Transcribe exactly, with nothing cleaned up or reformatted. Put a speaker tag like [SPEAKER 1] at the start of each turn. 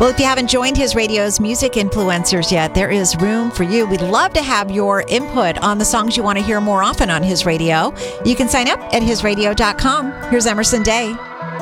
[SPEAKER 1] Well, if you haven't joined His Radio's Music Influencers yet, there is room for you. We'd love to have your input on the songs you want to hear more often on His Radio. You can sign up at his radio dot com. Here's Emerson Day.